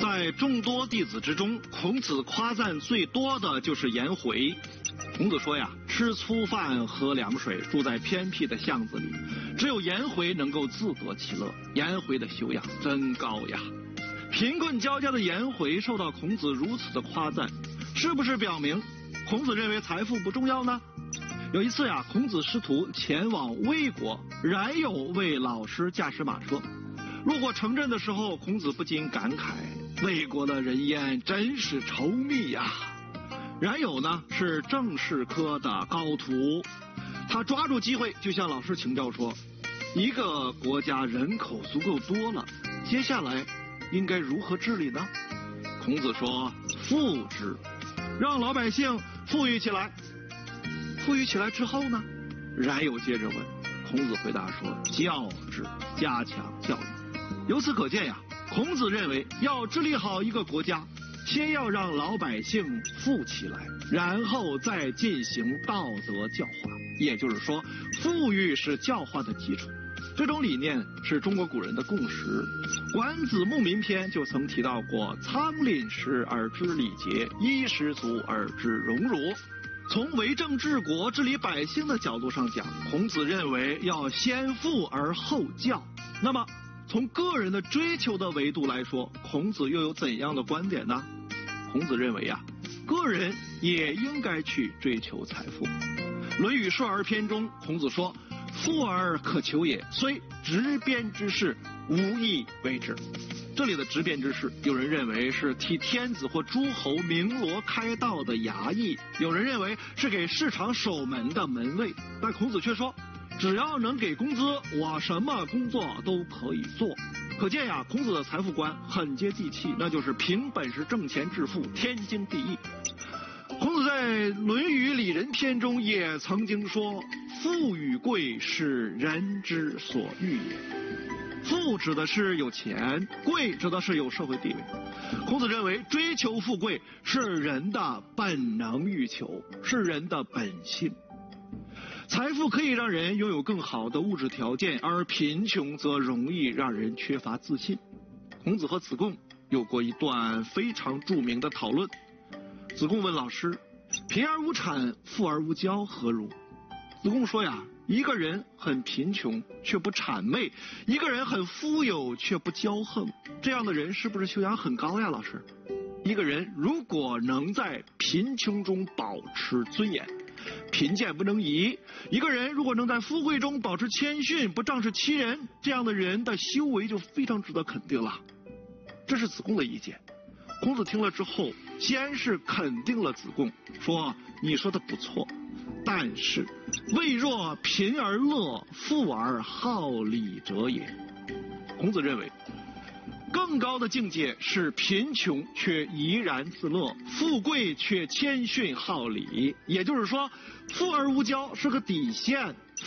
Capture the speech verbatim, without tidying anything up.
在众多弟子之中，孔子夸赞最多的就是颜回。孔子说呀，吃粗饭喝凉水，住在偏僻的巷子里，只有颜回能够自得其乐。颜回的修养真高呀！贫困交加的颜回受到孔子如此的夸赞，是不是表明孔子认为财富不重要呢？有一次呀，孔子师徒前往魏国，冉有为老师驾驶马车。路过城镇的时候，孔子不禁感慨，魏国的人烟真是稠密呀。冉有呢是政事科的高徒，他抓住机会就向老师请教说，一个国家人口足够多了，接下来应该如何治理呢？孔子说，富之，让老百姓富裕起来。富裕起来之后呢？冉有接着问。孔子回答说，教之，加强教育。由此可见呀，孔子认为要治理好一个国家，先要让老百姓富起来，然后再进行道德教化。也就是说，富裕是教化的基础。这种理念是中国古人的共识。管子牧民篇就曾提到过，仓廪实而知礼节，衣食足而知荣辱。从为政治国、治理百姓的角度上讲，孔子认为要先富而后教。那么从个人的追求的维度来说，孔子又有怎样的观点呢？孔子认为呀、啊，个人也应该去追求财富。论语述而篇中，孔子说，富而可求也，虽执鞭之事，无益为之。这里的执鞭之事，有人认为是替天子或诸侯鸣锣开道的衙役，有人认为是给市场守门的门卫，但孔子却说，只要能给工资，我什么工作都可以做。可见呀，孔子的财富观很接地气，那就是凭本事挣钱致富，天经地义。孔子在《论语里仁篇》中也曾经说，富与贵是人之所欲也。富指的是有钱，贵指的是有社会地位。孔子认为，追求富贵是人的本能欲求，是人的本性。财富可以让人拥有更好的物质条件，而贫穷则容易让人缺乏自信。孔子和子贡有过一段非常著名的讨论。子贡问老师，贫而无谄，富而无骄，何如？子贡说呀，一个人很贫穷却不谄媚，一个人很富有却不骄横，这样的人是不是修养很高呀？老师，一个人如果能在贫穷中保持尊严，贫贱不能移，一个人如果能在富贵中保持谦逊，不仗势欺人，这样的人的修为就非常值得肯定了。这是子贡的意见。孔子听了之后，先是肯定了子贡，说你说的不错，但是未若贫而乐，富而好礼者也。孔子认为，更高的境界是贫穷却怡然自乐，富贵却谦逊好礼。也就是说，富而无骄是个底线，